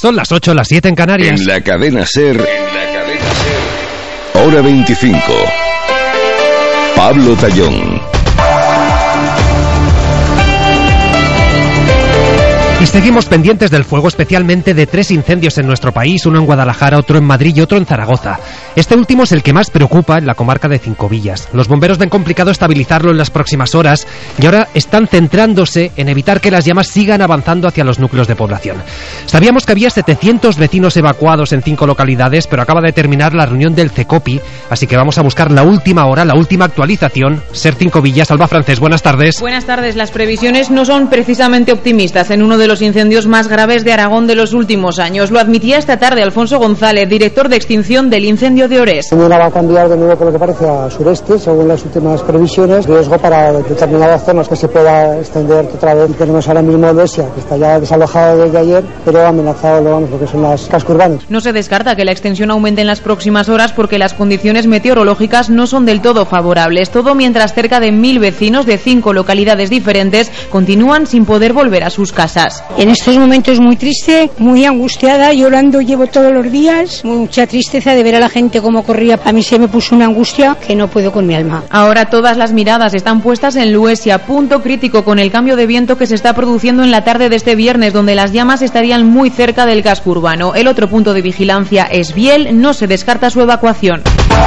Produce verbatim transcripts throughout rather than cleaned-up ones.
Son las ocho, las siete en Canarias. En la cadena SER, en la cadena SER, hora veinticinco. Pablo Tallón. Y seguimos pendientes del fuego, especialmente de tres incendios en nuestro país, uno en Guadalajara, otro en Madrid y otro en Zaragoza. Este último es el que más preocupa en la comarca de Cinco Villas. Los bomberos ven complicado estabilizarlo en las próximas horas y ahora están centrándose en evitar que las llamas sigan avanzando hacia los núcleos de población. Sabíamos que había setecientos vecinos evacuados en cinco localidades, pero acaba de terminar la reunión del CECOPI, así que vamos a buscar la última hora, la última actualización. SER Cinco Villas, Alba Francés, buenas tardes. Buenas tardes. Las previsiones no son precisamente optimistas en uno de los los incendios más graves de Aragón de los últimos años. Lo admitía esta tarde Alfonso González, director de extinción del incendio de Orés. Mañana va a cambiar de nuevo, por lo que parece, a sureste, según las últimas previsiones. Riesgo para determinadas zonas que se pueda extender otra vez. Tenemos ahora mismo Lesia, que está ya desalojado desde ayer, pero amenazado, vamos, lo que son las cascos urbanos. No se descarta que la extensión aumente en las próximas horas porque las condiciones meteorológicas no son del todo favorables. Todo mientras cerca de mil vecinos de cinco localidades diferentes continúan sin poder volver a sus casas. En estos momentos muy triste, muy angustiada, llorando llevo todos los días, mucha tristeza de ver a la gente cómo corría. A mí se me puso una angustia que no puedo con mi alma. Ahora todas las miradas están puestas en Luesia, punto crítico con el cambio de viento que se está produciendo en la tarde de este viernes, donde las llamas estarían muy cerca del casco urbano. El otro punto de vigilancia es Biel, no se descarta su evacuación.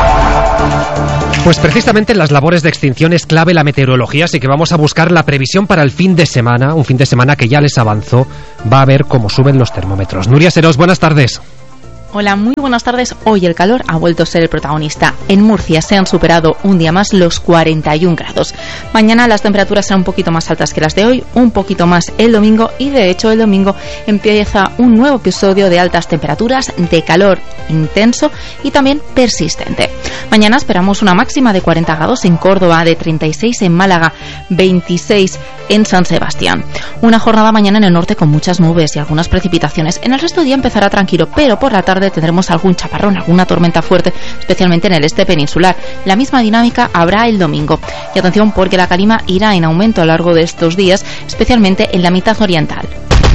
Pues precisamente en las labores de extinción es clave la meteorología, así que vamos a buscar la previsión para el fin de semana, un fin de semana que ya les avanzó, va a ver cómo suben los termómetros. Nuria Serós, buenas tardes. Hola, muy buenas tardes. Hoy el calor ha vuelto a ser el protagonista. En Murcia se han superado un día más los cuarenta y un grados. Mañana las temperaturas serán un poquito más altas que las de hoy, un poquito más el domingo y de hecho el domingo empieza un nuevo episodio de altas temperaturas, de calor intenso y también persistente. Mañana esperamos una máxima de cuarenta grados en Córdoba, de treinta y seis en Málaga, veintiséis en San Sebastián. Una jornada mañana en el norte con muchas nubes y algunas precipitaciones. En el resto del día empezará tranquilo, pero por la tarde tendremos algún chaparrón, alguna tormenta fuerte, especialmente en el este peninsular. La misma dinámica habrá el domingo. Y atención, porque la calima irá en aumento a lo largo de estos días, especialmente en la mitad oriental.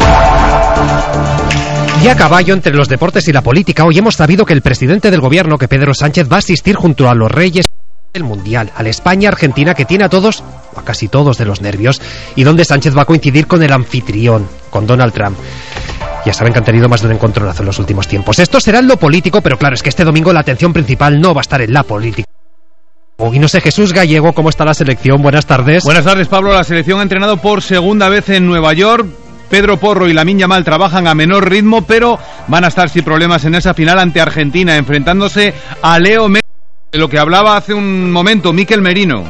Y a caballo entre los deportes y la política, hoy hemos sabido que el presidente del gobierno, que Pedro Sánchez, va a asistir junto a los reyes del Mundial, a la España-Argentina, que tiene a todos, a casi todos, de los nervios, y donde Sánchez va a coincidir con el anfitrión, con Donald Trump. Ya saben que han tenido más de un encontronazo en los últimos tiempos. Esto será en lo político, pero claro, es que este domingo la atención principal no va a estar en la política. Y no sé, Jesús Gallego, ¿cómo está la selección? Buenas tardes. Buenas tardes, Pablo. La selección ha entrenado por segunda vez en Nueva York. Pedro Porro y Lamine Yamal trabajan a menor ritmo, pero van a estar sin problemas en esa final ante Argentina, enfrentándose a Leo Messi, de lo que hablaba hace un momento Mikel Merino.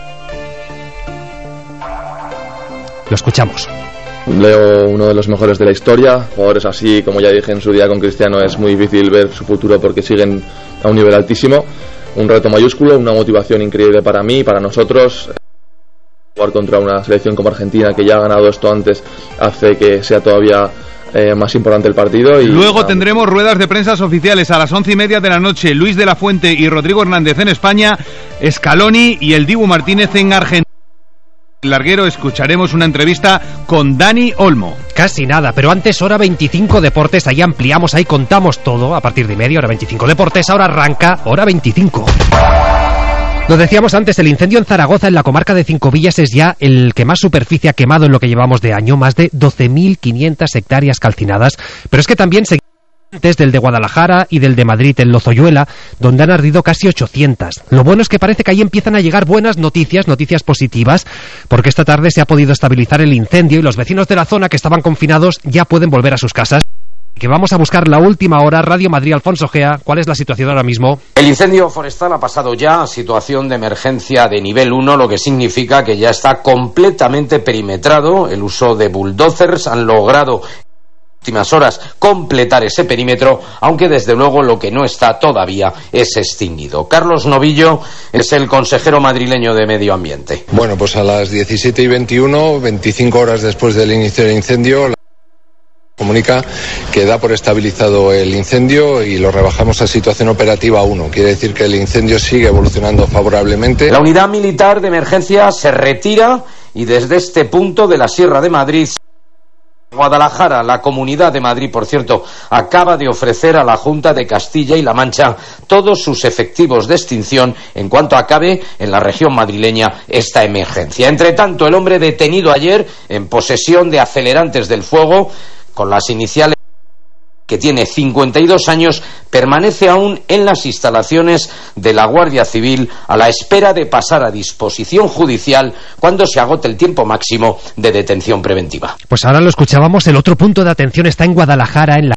Lo escuchamos. Leo, uno de los mejores de la historia. Jugadores así, como ya dije en su día con Cristiano, es muy difícil ver su futuro porque siguen a un nivel altísimo. Un reto mayúsculo, una motivación increíble para mí y para nosotros. Jugar contra una selección como Argentina, que ya ha ganado esto antes, hace que sea todavía eh, más importante el partido. Y luego nada, tendremos ruedas de prensa oficiales a las once y media de la noche. Luis de la Fuente y Rodrigo Hernández en España, Scaloni y el Dibu Martínez en Argentina. Larguero, escucharemos una entrevista con Dani Olmo. Casi nada, pero antes hora veinticinco Deportes, ahí ampliamos, ahí contamos todo, a partir de media hora veinticinco Deportes, ahora arranca hora veinticinco. Lo decíamos antes, el incendio en Zaragoza, en la comarca de Cinco Villas, es ya el que más superficie ha quemado en lo que llevamos de año, más de doce mil quinientas hectáreas calcinadas, pero es que también se desde el de Guadalajara y del de Madrid, en Lozoyuela, donde han ardido casi ochocientas. Lo bueno es que parece que ahí empiezan a llegar buenas noticias, noticias positivas, porque esta tarde se ha podido estabilizar el incendio y los vecinos de la zona que estaban confinados ya pueden volver a sus casas. Que vamos a buscar la última hora. Radio Madrid, Alfonso Gea, ¿cuál es la situación ahora mismo? El incendio forestal ha pasado ya a situación de emergencia de nivel uno, lo que significa que ya está completamente perimetrado. El uso de bulldozers han logrado últimas horas completar ese perímetro, aunque desde luego lo que no está todavía es extinguido. Carlos Novillo es el consejero madrileño de Medio Ambiente. Bueno, pues a las diecisiete y veintiuno, veinticinco horas después del inicio del incendio, la comunica que da por estabilizado el incendio y lo rebajamos a situación operativa uno. Quiere decir que el incendio sigue evolucionando favorablemente. La unidad militar de emergencia se retira y desde este punto de la Sierra de Madrid Guadalajara, la Comunidad de Madrid, por cierto, acaba de ofrecer a la Junta de Castilla y La Mancha todos sus efectivos de extinción en cuanto acabe en la región madrileña esta emergencia. Entre tanto, el hombre detenido ayer en posesión de acelerantes del fuego, con las iniciales, que tiene cincuenta y dos años, permanece aún en las instalaciones de la Guardia Civil a la espera de pasar a disposición judicial cuando se agote el tiempo máximo de detención preventiva. Pues ahora lo escuchábamos, el otro punto de atención está en Guadalajara, en la...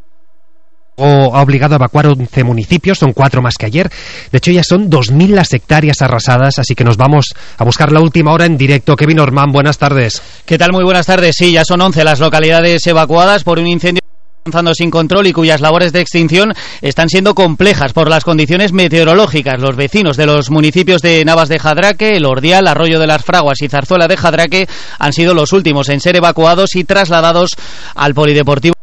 ha obligado a evacuar once municipios, son cuatro más que ayer. De hecho ya son dos mil las hectáreas arrasadas, así que nos vamos a buscar la última hora en directo. Kevin Ormán, buenas tardes. ¿Qué tal? Muy buenas tardes. Sí, ya son once las localidades evacuadas por un incendio avanzando sin control y cuyas labores de extinción están siendo complejas por las condiciones meteorológicas. Los vecinos de los municipios de Navas de Jadraque, El Ordial, Arroyo de las Fraguas y Zarzuela de Jadraque han sido los últimos en ser evacuados y trasladados al polideportivo.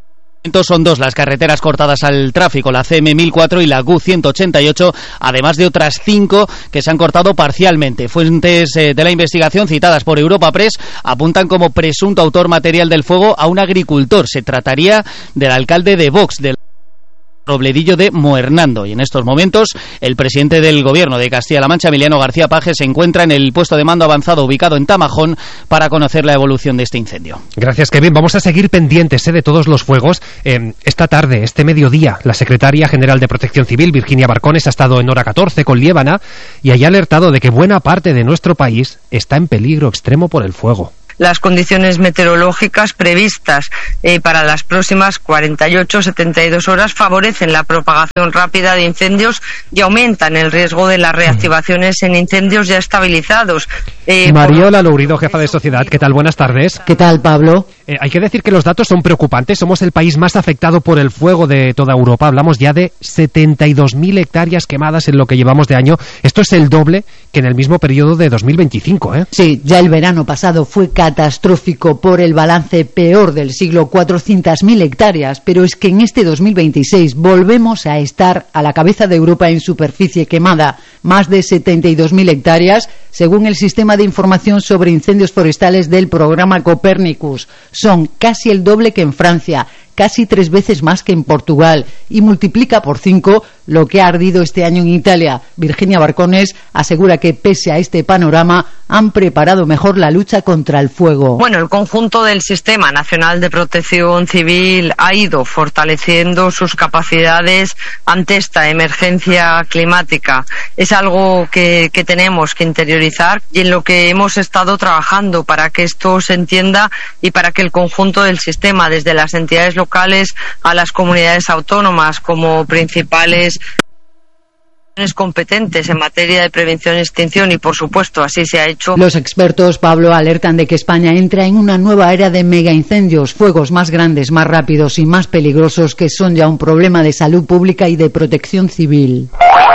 Son dos las carreteras cortadas al tráfico, la C M mil cuatro y la G U ciento ochenta y ocho, además de otras cinco que se han cortado parcialmente. Fuentes eh, de la investigación citadas por Europa Press apuntan como presunto autor material del fuego a un agricultor. Se trataría del alcalde de Vox, del Robledillo de Moernando, y en estos momentos el presidente del gobierno de Castilla-La Mancha, Emiliano García Paje, se encuentra en el puesto de mando avanzado ubicado en Tamajón para conocer la evolución de este incendio. Gracias, Kevin. Vamos a seguir pendientes eh, de todos los fuegos. Eh, esta tarde, este mediodía, la secretaria general de Protección Civil, Virginia Barcones, ha estado en hora catorce con Liébana y haya alertado de que buena parte de nuestro país está en peligro extremo por el fuego. Las condiciones meteorológicas previstas eh, para las próximas cuarenta y ocho a setenta y dos horas favorecen la propagación rápida de incendios y aumentan el riesgo de las reactivaciones en incendios ya estabilizados. Eh, Mariola por... Lourido, jefa de Sociedad, ¿qué tal? Buenas tardes. ¿Qué tal, Pablo? Eh, hay que decir que los datos son preocupantes. Somos el país más afectado por el fuego de toda Europa. Hablamos ya de setenta y dos mil hectáreas quemadas en lo que llevamos de año. Esto es el doble que en el mismo periodo de dos mil veinticinco, ¿eh? Sí, ya el verano pasado fue catastrófico por el balance peor del siglo, cuatrocientas mil hectáreas, pero es que en este dos mil veintiséis volvemos a estar a la cabeza de Europa en superficie quemada, más de setenta y dos mil hectáreas, según el Sistema de Información sobre Incendios Forestales del programa Copérnicus. Son casi el doble que en Francia, casi tres veces más que en Portugal, y multiplica por cinco lo que ha ardido este año en Italia. Virginia Barcones asegura que pese a este panorama han preparado mejor la lucha contra el fuego. Bueno, el conjunto del Sistema Nacional de Protección Civil ha ido fortaleciendo sus capacidades ante esta emergencia climática. Es algo que, que tenemos que interiorizar y en lo que hemos estado trabajando para que esto se entienda y para que el conjunto del sistema, desde las entidades locales a las comunidades autónomas como principales competentes en materia de prevención y extinción, y por supuesto así se ha hecho. Los expertos, Pablo, alertan de que España entra en una nueva era de megaincendios, fuegos más grandes, más rápidos y más peligrosos, que son ya un problema de salud pública y de protección civil.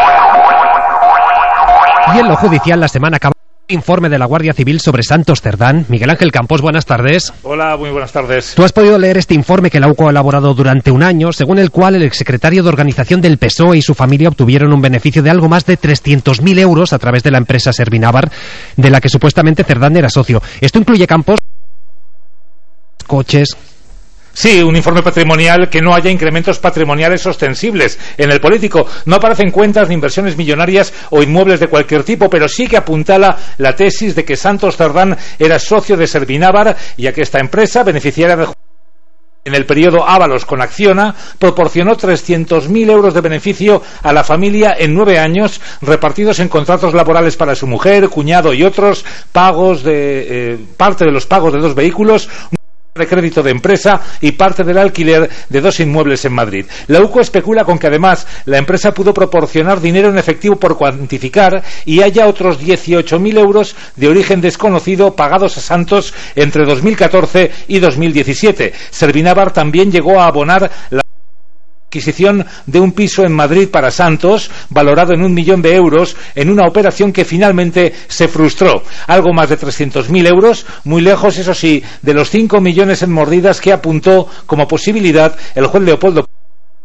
Y en lo judicial, la semana acaba informe de la Guardia Civil sobre Santos Cerdán. Miguel Ángel Campos, buenas tardes. Hola, muy buenas tardes. Tú has podido leer este informe que la U C O ha elaborado durante un año, según el cual el exsecretario de Organización del P S O E y su familia obtuvieron un beneficio de algo más de trescientos mil euros a través de la empresa Servinavar, de la que supuestamente Cerdán era socio. Esto incluye, Campos, coches. Sí, un informe patrimonial que no haya incrementos patrimoniales ostensibles. En el político no aparecen cuentas ni inversiones millonarias o inmuebles de cualquier tipo, pero sí que apuntala la tesis de que Santos Cerdán era socio de Servinavar, ya que esta empresa, beneficiaria de en el periodo Ábalos con Acciona, proporcionó trescientos mil euros de beneficio a la familia en nueve años, repartidos en contratos laborales para su mujer, cuñado y otros, pagos de eh, parte de los pagos de dos vehículos, de crédito de empresa y parte del alquiler de dos inmuebles en Madrid. La U C O especula con que además la empresa pudo proporcionar dinero en efectivo por cuantificar y haya otros dieciocho mil euros de origen desconocido pagados a Santos entre dos mil catorce y dos mil diecisiete. Servinavar también llegó a abonar la adquisición de un piso en Madrid para Santos, valorado en un millón de euros, en una operación que finalmente se frustró. Algo más de trescientos mil euros, muy lejos, eso sí, de los cinco millones en mordidas que apuntó como posibilidad el juez Leopoldo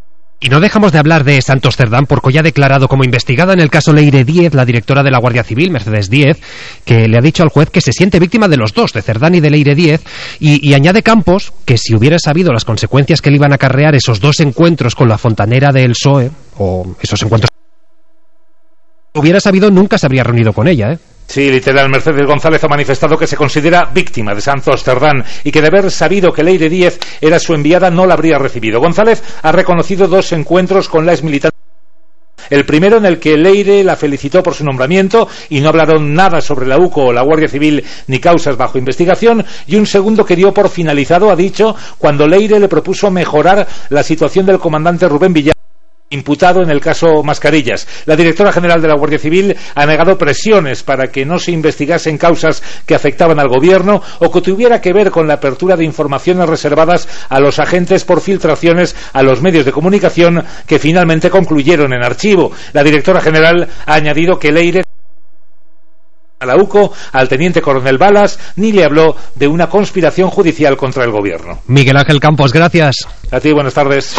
Y no dejamos de hablar de Santos Cerdán porque hoy ha declarado como investigada en el caso Leire Díez, la directora de la Guardia Civil, Mercedes Díez, que le ha dicho al juez que se siente víctima de los dos, de Cerdán y de Leire Díez, y, y añade Campos que si hubiera sabido las consecuencias que le iban a acarrear esos dos encuentros con la fontanera del P S O E, o esos encuentros, hubiera sabido nunca se habría reunido con ella, ¿eh? Sí, literal, Mercedes González ha manifestado que se considera víctima de Santos Cerdán y que de haber sabido que Leire Díez era su enviada no la habría recibido. González ha reconocido dos encuentros con la exmilitante. El primero en el que Leire la felicitó por su nombramiento y no hablaron nada sobre la U C O o la Guardia Civil ni causas bajo investigación, y un segundo que dio por finalizado, ha dicho, cuando Leire le propuso mejorar la situación del comandante Rubén Villar, imputado en el caso Mascarillas. La directora general de la Guardia Civil ha negado presiones para que no se investigasen causas que afectaban al gobierno o que tuviera que ver con la apertura de informaciones reservadas a los agentes por filtraciones a los medios de comunicación que finalmente concluyeron en archivo. La directora general ha añadido que Leire a la U C O, al teniente coronel Balas, ni le habló de una conspiración judicial contra el gobierno. Miguel Ángel Campos, gracias. A ti, buenas tardes.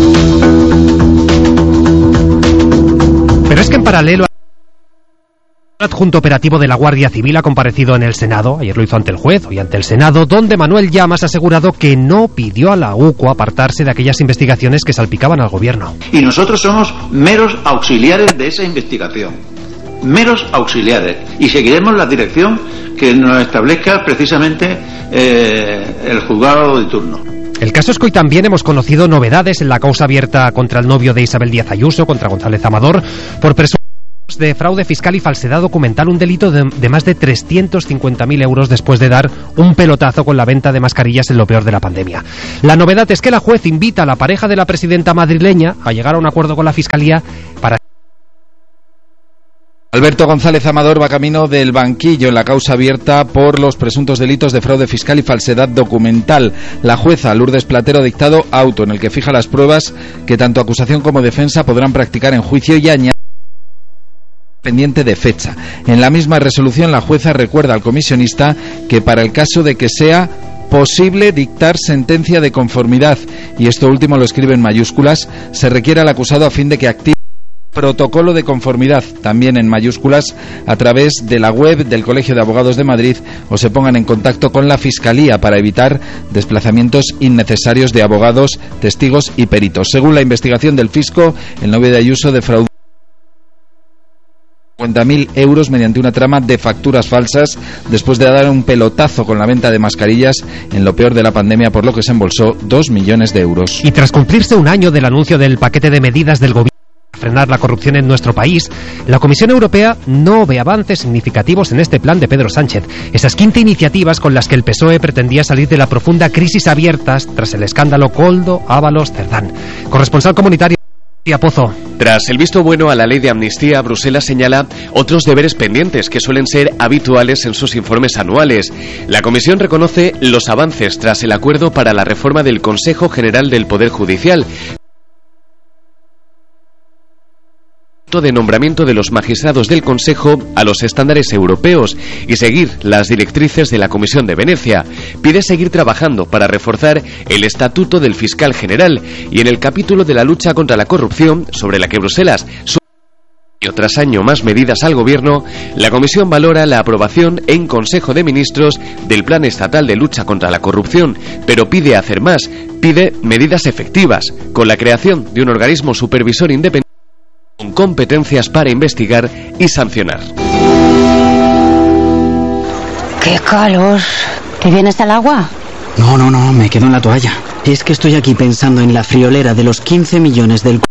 Pero es que en paralelo, el adjunto operativo de la Guardia Civil ha comparecido en el Senado, ayer lo hizo ante el juez, hoy ante el Senado, donde Manuel Llamas ha asegurado que no pidió a la U C O apartarse de aquellas investigaciones que salpicaban al gobierno. Y nosotros somos meros auxiliares de esa investigación, meros auxiliares, y seguiremos la dirección que nos establezca precisamente eh, el juzgado de turno. El caso es que hoy también hemos conocido novedades en la causa abierta contra el novio de Isabel Díaz Ayuso, contra González Amador, por presuntos de fraude fiscal y falsedad documental, un delito de, de más de trescientos cincuenta mil euros después de dar un pelotazo con la venta de mascarillas en lo peor de la pandemia. La novedad es que la juez invita a la pareja de la presidenta madrileña a llegar a un acuerdo con la Fiscalía para... Alberto González Amador va camino del banquillo en la causa abierta por los presuntos delitos de fraude fiscal y falsedad documental. La jueza Lourdes Platero ha dictado auto en el que fija las pruebas que tanto acusación como defensa podrán practicar en juicio y añade pendiente de fecha. En la misma resolución, la jueza recuerda al comisionista que para el caso de que sea posible dictar sentencia de conformidad, y esto último lo escribe en mayúsculas, se requiere al acusado a fin de que active protocolo de conformidad, también en mayúsculas, a través de la web del Colegio de Abogados de Madrid, o se pongan en contacto con la Fiscalía para evitar desplazamientos innecesarios de abogados, testigos y peritos. Según la investigación del fisco, el novio de Ayuso defraudó cincuenta mil euros mediante una trama de facturas falsas después de dar un pelotazo con la venta de mascarillas en lo peor de la pandemia, por lo que se embolsó dos millones de euros. Y tras cumplirse un año del anuncio del paquete de medidas del gobierno frenar la corrupción en nuestro país, la Comisión Europea no ve avances significativos en este plan de Pedro Sánchez. Esas quince iniciativas con las que el P S O E pretendía salir de la profunda crisis abiertas tras el escándalo Koldo, Ábalos, Cerdán. Corresponsal comunitario Pozo. Tras el visto bueno a la ley de amnistía, Bruselas señala otros deberes pendientes que suelen ser habituales en sus informes anuales. La Comisión reconoce los avances tras el acuerdo para la reforma del Consejo General del Poder Judicial, de nombramiento de los magistrados del Consejo a los estándares europeos y seguir las directrices de la Comisión de Venecia. Pide seguir trabajando para reforzar el estatuto del fiscal general, y en el capítulo de la lucha contra la corrupción, sobre la que Bruselas año tras año más medidas al gobierno, la Comisión valora la aprobación en Consejo de Ministros del Plan Estatal de Lucha contra la Corrupción, pero pide hacer más, pide medidas efectivas, con la creación de un organismo supervisor independiente con competencias para investigar y sancionar. ¡Qué calor! ¿Te vienes al agua? No, no, no, me quedo en la toalla. Es que estoy aquí pensando en la friolera de los quince millones del...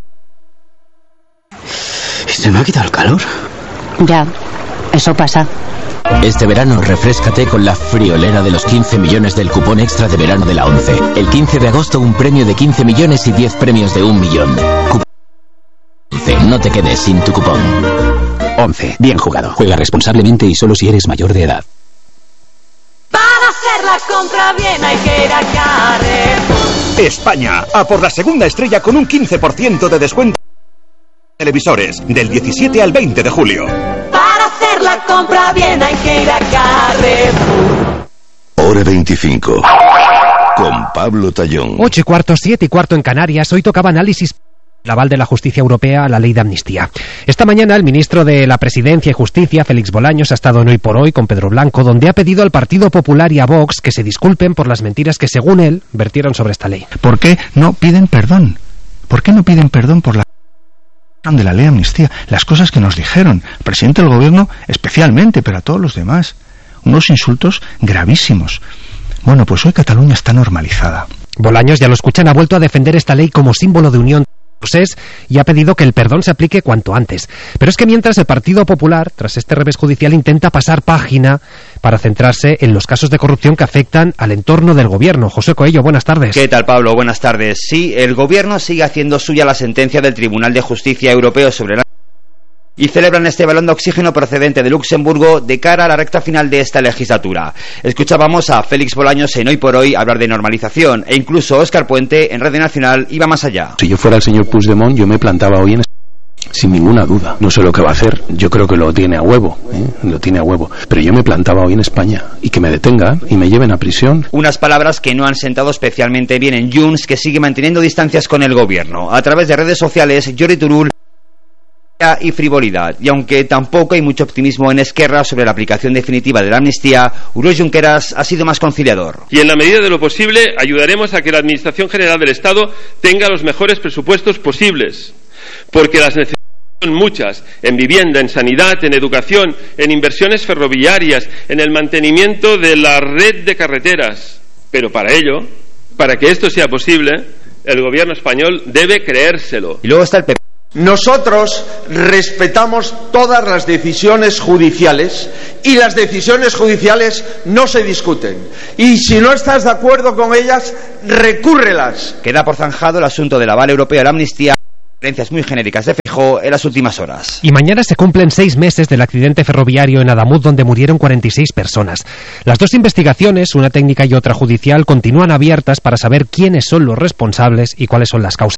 Y se me ha quitado el calor. Ya, eso pasa. Este verano refréscate con la friolera de los quince millones del cupón extra de verano de la ONCE. El quince de agosto un premio de quince millones y diez premios de un millón. Cupón No te quedes sin tu cupón. once. Bien jugado. Juega responsablemente y solo si eres mayor de edad. Para hacer la compra bien hay que ir a Carrefour. España, a por la segunda estrella con un quince por ciento de descuento en televisores, del diecisiete al veinte de julio. Para hacer la compra bien hay que ir a Carrefour. Hora veinticinco. Con Pablo Tallón. Ocho y cuarto, siete y cuarto en Canarias. Hoy tocaba análisis el aval de la justicia europea a la ley de amnistía. Esta mañana el ministro de la Presidencia y Justicia, Félix Bolaños, ha estado en Hoy por Hoy con Pedro Blanco, donde ha pedido al Partido Popular y a Vox que se disculpen por las mentiras que, según él, vertieron sobre esta ley. ¿Por qué no piden perdón? ¿Por qué no piden perdón por la de la ley de amnistía? Las cosas que nos dijeron, el presidente del gobierno especialmente, pero a todos los demás. Unos insultos gravísimos. Bueno, pues hoy Cataluña está normalizada. Bolaños, ya lo escuchan, ha vuelto a defender esta ley como símbolo de unión y ha pedido que el perdón se aplique cuanto antes. Pero es que mientras el Partido Popular, tras este revés judicial, intenta pasar página para centrarse en los casos de corrupción que afectan al entorno del gobierno. José Coello, buenas tardes. ¿Qué tal, Pablo? Buenas tardes. Sí, el gobierno sigue haciendo suya la sentencia del Tribunal de Justicia Europeo sobre la... y celebran este balón de oxígeno procedente de Luxemburgo de cara a la recta final de esta legislatura. Escuchábamos a Félix Bolaños en Hoy por Hoy hablar de normalización, e incluso Óscar Puente en Radio Nacional iba más allá. Si yo fuera el señor Puigdemont, yo me plantaba hoy en... sin ninguna duda. No sé lo que va a hacer, yo creo que lo tiene a huevo, ¿eh? lo tiene a huevo. Pero yo me plantaba hoy en España, y que me detengan y me lleven a prisión. Unas palabras que no han sentado especialmente bien en Junts, que sigue manteniendo distancias con el gobierno. A través de redes sociales, Jordi Turull y frivolidad, y aunque tampoco hay mucho optimismo en Esquerra sobre la aplicación definitiva de la amnistía, Oriol Junqueras ha sido más conciliador. Y en la medida de lo posible ayudaremos a que la Administración General del Estado tenga los mejores presupuestos posibles, porque las necesidades son muchas, en vivienda, en sanidad, en educación, en inversiones ferroviarias, en el mantenimiento de la red de carreteras. Pero para ello, para que esto sea posible, el gobierno español debe creérselo. Y luego está el P P. Nosotros respetamos todas las decisiones judiciales y las decisiones judiciales no se discuten. Y si no estás de acuerdo con ellas, recúrrelas. Queda por zanjado el asunto del aval europeo a la amnistía. Referencias muy genéricas de Feijóo en las últimas horas. Y mañana se cumplen seis meses del accidente ferroviario en Adamuz, donde murieron cuarenta y seis personas. Las dos investigaciones, una técnica y otra judicial, continúan abiertas para saber quiénes son los responsables y cuáles son las causas.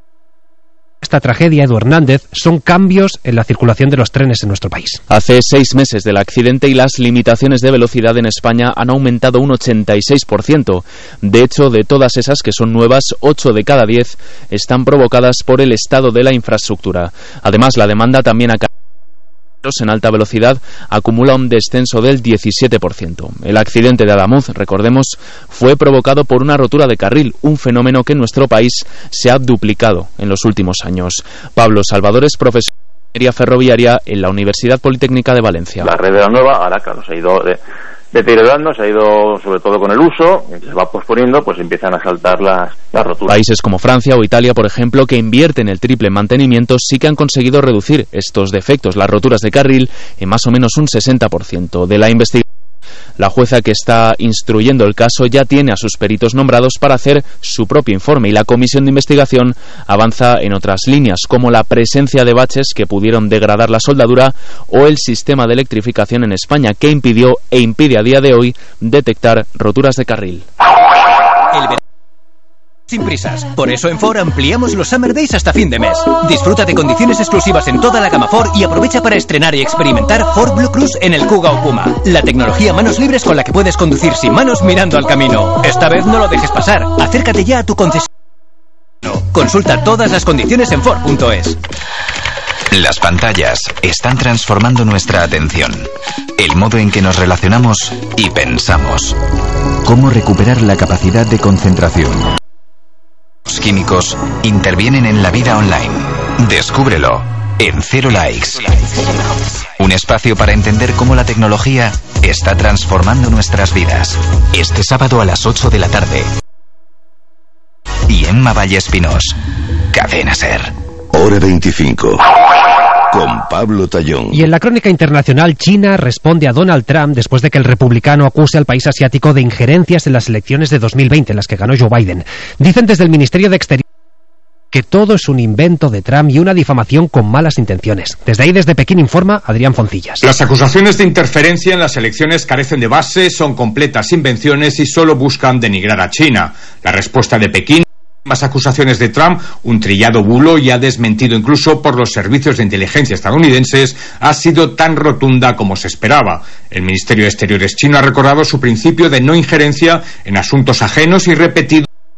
Esta tragedia, Edu Hernández, son cambios en la circulación de los trenes en nuestro país. Hace seis meses del accidente y las limitaciones de velocidad en España han aumentado un ochenta y seis por ciento. De hecho, de todas esas que son nuevas, ocho de cada diez están provocadas por el estado de la infraestructura. Además, la demanda también ha caído. En alta velocidad acumula un descenso del diecisiete por ciento. El accidente de Adamuz, recordemos, fue provocado por una rotura de carril, un fenómeno que en nuestro país se ha duplicado en los últimos años. Pablo Salvador es profesor de ingeniería ferroviaria en la Universidad Politécnica de Valencia. La red de la nueva, ahora claro, se ha ido de, deteriorando, se ha ido sobre todo con el uso, se va posponiendo, pues empiezan a saltar las, las roturas. Países como Francia o Italia, por ejemplo, que invierten el triple en mantenimiento, sí que han conseguido reducir estos defectos, las roturas de carril, en más o menos un sesenta por ciento. De la investigación, la jueza que está instruyendo el caso ya tiene a sus peritos nombrados para hacer su propio informe, y la comisión de investigación avanza en otras líneas, como la presencia de baches que pudieron degradar la soldadura o el sistema de electrificación en España, que impidió e impide a día de hoy detectar roturas de carril. El verano sin prisas. Por eso en Ford ampliamos los Summer Days hasta fin de mes. Disfruta de condiciones exclusivas en toda la gama Ford y aprovecha para estrenar y experimentar Ford Blue Cruise en el Kuga o Puma. La tecnología manos libres con la que puedes conducir sin manos mirando al camino. Esta vez no lo dejes pasar. Acércate ya a tu concesionario. Consulta todas las condiciones en Ford punto es. Las pantallas están transformando nuestra atención, el modo en que nos relacionamos y pensamos. ¿Cómo recuperar la capacidad de concentración? Los químicos intervienen en la vida online. Descúbrelo en Cero Likes. Un espacio para entender cómo la tecnología está transformando nuestras vidas. Este sábado a las ocho de la tarde. Y Emma Valle Espinós, Cadena Ser. Hora veinticinco. Con Pablo Tallón. Y en la crónica internacional, China responde a Donald Trump después de que el republicano acuse al país asiático de injerencias en las elecciones de dos mil veinte, en las que ganó Joe Biden. Dicen desde el Ministerio de Exteriores que todo es un invento de Trump y una difamación con malas intenciones. Desde ahí, desde Pekín, informa Adrián Foncillas. Las acusaciones de interferencia en las elecciones carecen de base, son completas invenciones y solo buscan denigrar a China. La respuesta de Pekín: más acusaciones de Trump, un trillado bulo ya desmentido incluso por los servicios de inteligencia estadounidenses, ha sido tan rotunda como se esperaba. El Ministerio de Exteriores chino ha recordado su principio de no injerencia en asuntos ajenos y repetido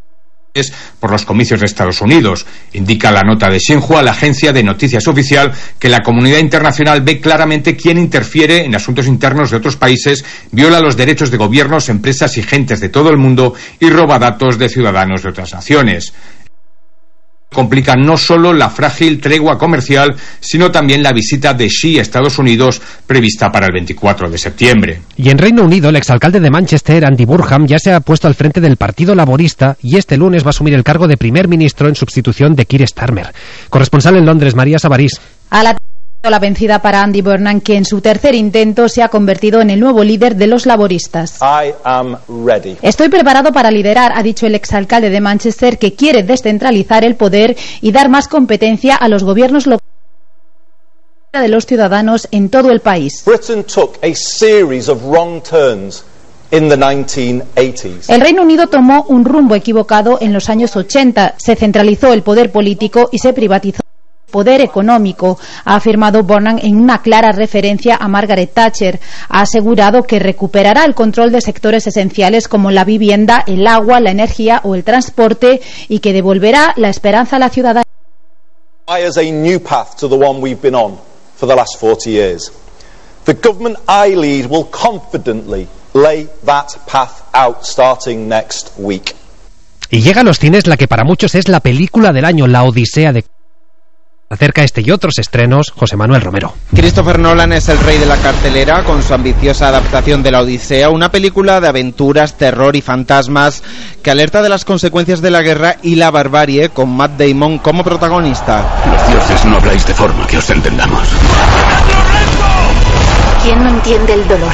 por los comicios de Estados Unidos. Indica la nota de Xinhua, la agencia de noticias oficial, que la comunidad internacional ve claramente quién interfiere en asuntos internos de otros países, viola los derechos de gobiernos, empresas y gentes de todo el mundo y roba datos de ciudadanos de otras naciones. Complica no solo la frágil tregua comercial, sino también la visita de Xi a Estados Unidos prevista para el veinticuatro de septiembre. Y en Reino Unido, el exalcalde de Manchester, Andy Burnham, ya se ha puesto al frente del Partido Laborista y este lunes va a asumir el cargo de primer ministro en sustitución de Keir Starmer. Corresponsal en Londres, María Sabarís. A la la vencida para Andy Burnham, que en su tercer intento se ha convertido en el nuevo líder de los laboristas. I am ready. Estoy preparado para liderar, ha dicho el exalcalde de Manchester, que quiere descentralizar el poder y dar más competencia a los gobiernos locales de los ciudadanos en todo el país. Britain took a series of wrong turns in the nineteen eighties. El Reino Unido tomó un rumbo equivocado en los años ochenta, se centralizó el poder político y se privatizó poder económico, ha afirmado Burnham en una clara referencia a Margaret Thatcher. Ha asegurado que recuperará el control de sectores esenciales como la vivienda, el agua, la energía o el transporte y que devolverá la esperanza a la ciudadanía. Is a new path to the one we've been on for the last forty years. The government I lead will confidently lay that path out starting next week. Y llega a los cines la que para muchos es la película del año, La Odisea de... Acerca este y otros estrenos, José Manuel Romero. Christopher Nolan es el rey de la cartelera con su ambiciosa adaptación de La Odisea, una película de aventuras, terror y fantasmas que alerta de las consecuencias de la guerra y la barbarie, con Matt Damon como protagonista. Los dioses no habláis de forma que os entendamos. ¿Quién no entiende el dolor?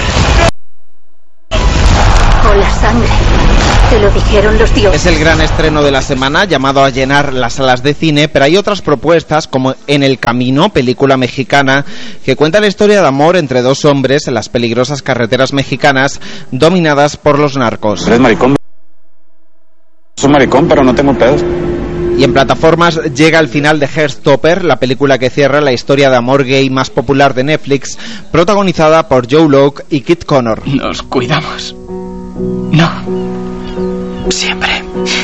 O la sangre. Te lo dijeron los dioses. Es el gran estreno de la semana, llamado a llenar las salas de cine, pero hay otras propuestas como En el Camino, película mexicana que cuenta la historia de amor entre dos hombres en las peligrosas carreteras mexicanas dominadas por los narcos. ¿Eres maricón? Soy maricón, pero no tengo pedos. Y en plataformas llega el final de Heartstopper, la película que cierra la historia de amor gay más popular de Netflix, protagonizada por Joe Locke y Kit Connor. Nos cuidamos. No. Siempre.